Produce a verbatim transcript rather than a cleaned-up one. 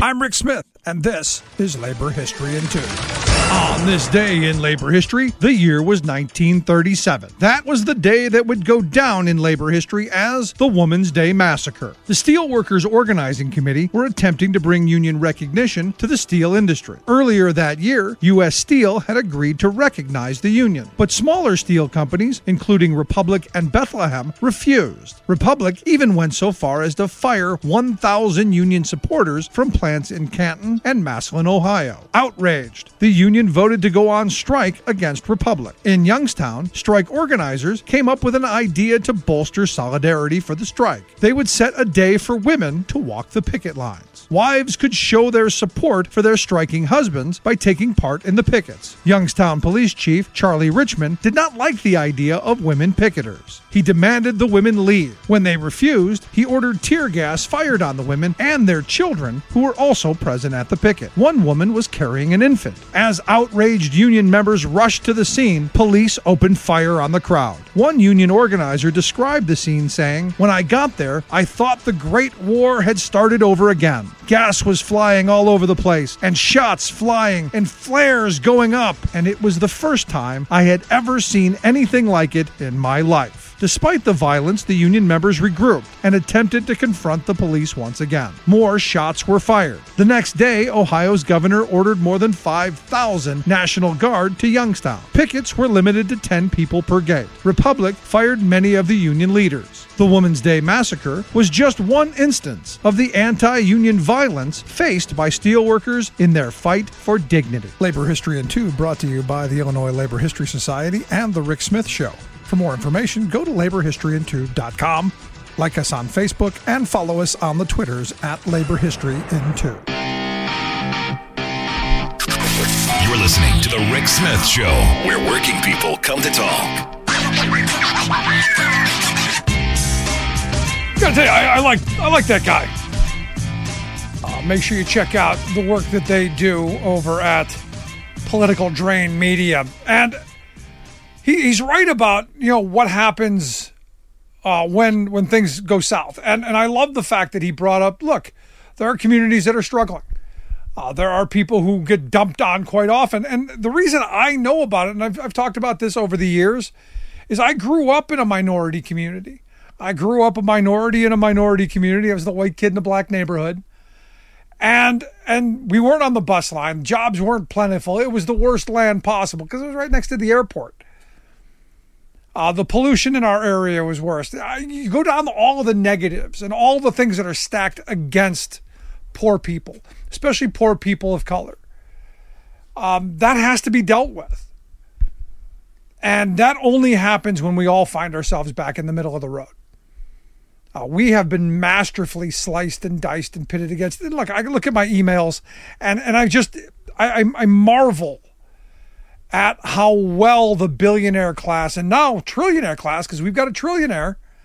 I'm Rick Smith, and this is Labor History in Two. On this day in labor history, the year was nineteen thirty-seven. That was the day that would go down in labor history as the Woman's Day Massacre. The Steelworkers Organizing Committee were attempting to bring union recognition to the steel industry. Earlier that year, U S Steel had agreed to recognize the union, but smaller steel companies, including Republic and Bethlehem, refused. Republic even went so far as to fire one thousand union supporters from plants in Canton and Massillon, Ohio. Outraged, the union voted to go on strike against Republic. In Youngstown, strike organizers came up with an idea to bolster solidarity for the strike. They would set a day for women to walk the picket lines. Wives could show their support for their striking husbands by taking part in the pickets. Youngstown Police Chief Charlie Richmond did not like the idea of women picketers. He demanded the women leave. When they refused, he ordered tear gas fired on the women and their children who were also present at the picket. One woman was carrying an infant. As outraged union members rushed to the scene, police opened fire on the crowd. One union organizer described the scene saying, "When I got there, I thought the Great War had started over again. Gas was flying all over the place, and shots flying, and flares going up, and it was the first time I had ever seen anything like it in my life." Despite the violence, the union members regrouped and attempted to confront the police once again. More shots were fired. The next day, Ohio's governor ordered more than five thousand National Guard to Youngstown. Pickets were limited to ten people per gate. Republic fired many of the union leaders. The Woman's Day Massacre was just one instance of the anti-union violence faced by steelworkers in their fight for dignity. Labor History in Two brought to you by the Illinois Labor History Society and The Rick Smith Show. For more information, go to labor history in two dot com, like us on Facebook, and follow us on the Twitters at Labor History in Two. You're listening to The Rick Smith Show, where working people come to talk. Gotta tell you, I, I like I like that guy. Uh, make sure you check out the work that they do over at Political Drain Media. And he, he's right about, you know, what happens uh, when when things go south. And and I love the fact that he brought up, look, there are communities that are struggling. Uh, there are people who get dumped on quite often. And the reason I know about it, and I've, I've talked about this over the years, is I grew up in a minority community. I grew up a minority in a minority community. I was the white kid in a black neighborhood. And and we weren't on the bus line. Jobs weren't plentiful. It was the worst land possible because it was right next to the airport. Uh, the pollution in our area was worse. You go down to all of the negatives and all the things that are stacked against poor people, especially poor people of color. Um, that has to be dealt with. And that only happens when we all find ourselves back in the middle of the road. Uh, we have been masterfully sliced and diced and pitted against. And look, I look at my emails and, and I just, I, I, I marvel at how well the billionaire class and now trillionaire class, because we've got a trillionaire,